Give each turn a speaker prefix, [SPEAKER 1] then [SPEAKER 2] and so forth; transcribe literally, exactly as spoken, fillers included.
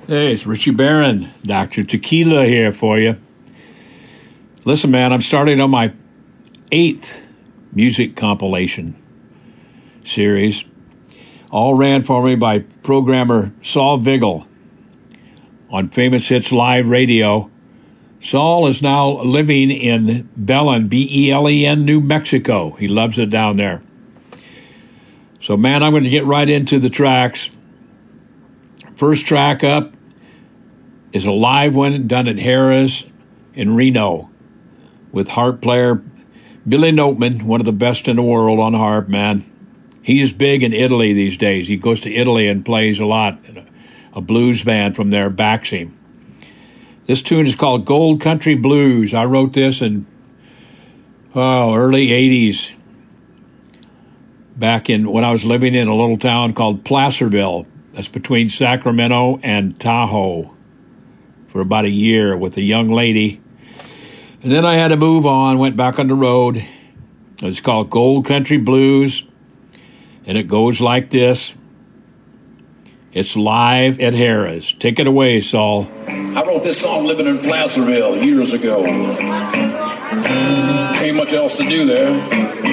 [SPEAKER 1] Hey, it's Richie Barron, Doctor Tequila here for you. Listen, man, I'm starting on my eighth music compilation series. All ran for me by programmer Saul Vigil on Famous Hits Live Radio. Saul is now living in Belen, B E L E N, New Mexico. He loves it down there. So, man, I'm going to get right into the tracks. First track up is a live one done at Harrah's in Reno with harp player Billy Noteman, one of the best in the world on harp, man. He is big in Italy these days. He goes to Italy and plays a lot. A blues band from there backs him. This tune is called Gold Country Blues. I wrote this in oh, early eighties, back in when I was living in a little town called Placerville. That's between Sacramento and Tahoe for about a year with a young lady. And then I had to move on, went back on the road. It's called Gold Country Blues, and it goes like this. It's live at Harrah's. Take it away, Saul.
[SPEAKER 2] I wrote this song living in Placerville years ago. Ain't much else to do there.